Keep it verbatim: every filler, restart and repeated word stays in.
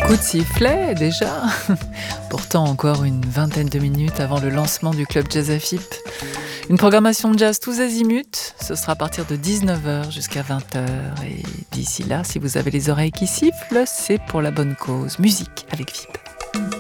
Coup de sifflet déjà. Pourtant encore une vingtaine de minutes avant le lancement du Club Jazz A F I P. Une programmation de jazz tous azimuts, ce sera à partir de dix-neuf heures jusqu'à vingt heures. Et d'ici là, si vous avez les oreilles qui sifflent, c'est pour la bonne cause. Musique avec V I P.